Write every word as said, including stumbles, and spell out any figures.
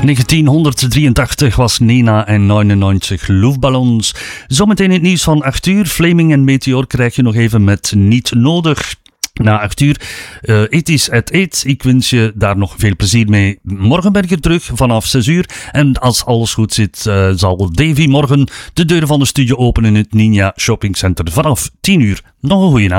negentienhonderddrieëntachtig was Nena en negenennegentig Luftballons. Zometeen het nieuws van acht uur. Flaming en Meteor krijg je nog even met Niet Nodig. Na acht uur, uh, it is at eight. Ik wens je daar nog veel plezier mee. Morgen ben ik er terug vanaf zes uur. En als alles goed zit, uh, zal Davy morgen de deuren van de studio openen in het Ninja Shopping Center vanaf tien uur. Nog een goeie nacht.